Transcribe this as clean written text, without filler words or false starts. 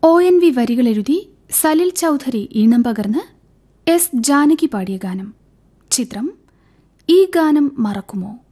ONV വരികളെഴുതി Salil Chaudhary ഈണം പകർന്ന് S Janaki പാടിയ ഗാനം. ചിത്രം ഈ ഗാനം മറക്കുമോ.